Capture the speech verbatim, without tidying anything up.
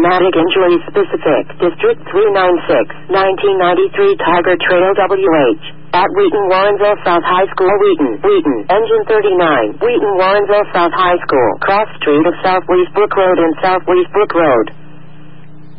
Traumatic Injury Specific, District three ninety-six, nineteen ninety-three Tiger Trail W H. At Wheaton Warrenville South High School, Wheaton, Wheaton, Engine thirty-nine, Wheaton Warrenville South High School, cross street of South Westbrook Road and South Westbrook Road.